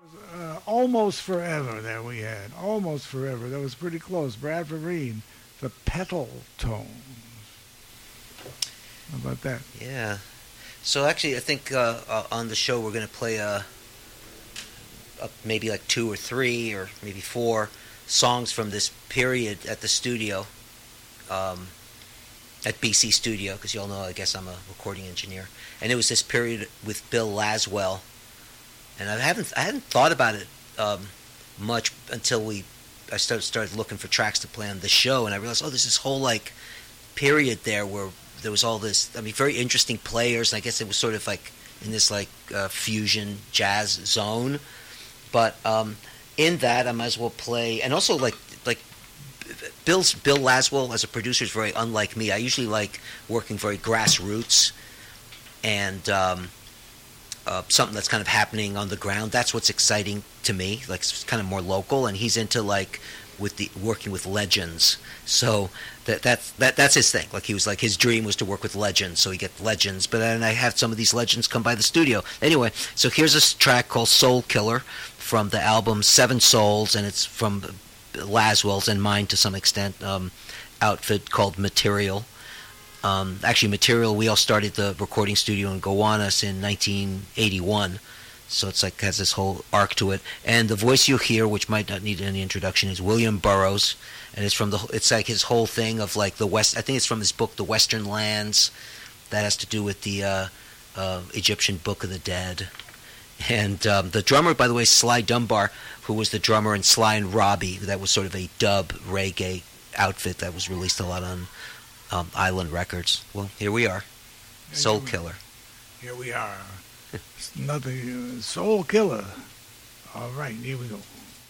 Almost Forever that we had. Almost Forever. That was pretty close. Brad Vereen, the Petal Tone. How about that? Yeah. So actually, I think on the show we're going to play maybe like two or three or maybe four songs from this period at the studio, at BC Studio, because you all know I guess I'm a recording engineer, and it was this period with Bill Laswell, and I hadn't thought about it much until I started looking for tracks to play on the show, and I realized, there's this whole like period there where there was all this, very interesting players, and I guess it was sort of like in this like fusion jazz zone. But in that, I might as well play, and also like Bill Laswell as a producer is very unlike me. I usually like working very grassroots and something that's kind of happening on the ground. That's what's exciting to me. Like it's kind of more local, and he's into like working with legends. So that's his thing. Like he was like his dream was to work with legends, so he get legends. But then I have some of these legends come by the studio. Anyway, so here's a track called Soul Killer from the album Seven Souls, and it's from Laswell's and mine to some extent outfit called Material. Actually, Material, we all started the recording studio in Gowanus in 1981. So it's like has this whole arc to it, and the voice you hear, which might not need any introduction, is William Burroughs, and it's like his whole thing of like the West. I think it's from his book, The Western Lands, that has to do with the Egyptian Book of the Dead. And the drummer, by the way, Sly Dunbar, who was the drummer in Sly and Robbie, that was sort of a dub reggae outfit that was released a lot on Island Records. Well, here we are, Soul Killer. Here we are. Nothing. Soul Killer. All right, here we go.